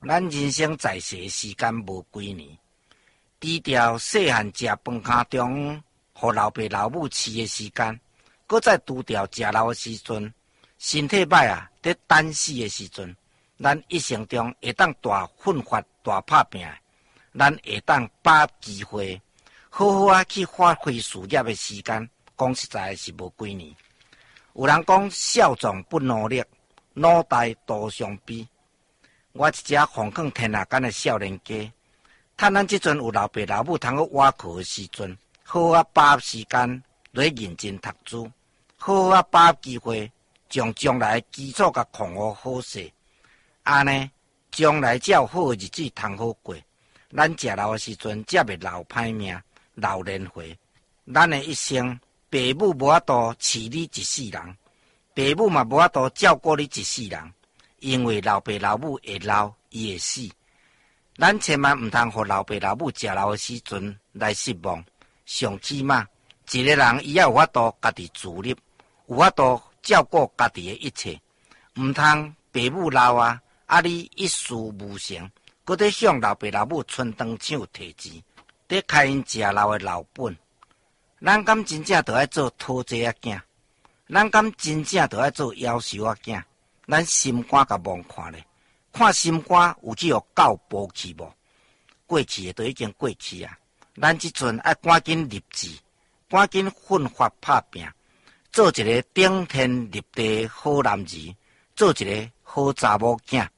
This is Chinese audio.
咱人生在世的时间无几年，除掉细汉食饭卡中，互老爸老母饲的时间，搁再除掉食老的时阵，身体歹啊，伫等死的时阵，咱一生中会当大奋发、大拍拼，咱会当把握机会，好好啊去发挥事业的时间，讲实在是无几年。有人讲少壮不努力，脑袋多伤悲。我一只奉劝天下间的少年家，趁咱即阵有老爸老母通去挖课的时阵，好好把握时间来认真读书，好好把握机会，将将来的基础甲控好好势。安尼，将来才有好的日子通好过。咱食老的时阵，才袂老歹命、老年岁。咱的一生，父母无法度饲你一世人，父母嘛无法度照顾你一世人。因为老爸老母会老，伊会死。咱千万毋通互老爸老母食老的时阵来失望。上起码，一个人伊要有法度家己自立，有法度照顾家己的一切。毋通父母老啊，你一事无成，搁得向老爸老母春长抢摕钱，得开因食老的老本。咱敢真正着爱做讨债仔囝？咱敢真正着爱做夭寿仔囝？咱心肝甲望看咧，看心肝有只有够补去无？过去的都已经过去啊！咱即阵爱赶紧立志，赶紧奋发拍拼，做一个顶天立地的好男儿，做一个好查某囝。